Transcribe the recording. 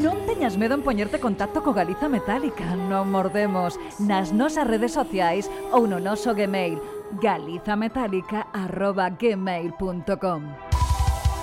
Non teñas medo en poñerte contacto co Galiza Metálica. Non mordemos nas nosas redes sociais ou no noso Gmail galizametálica@gmail.com.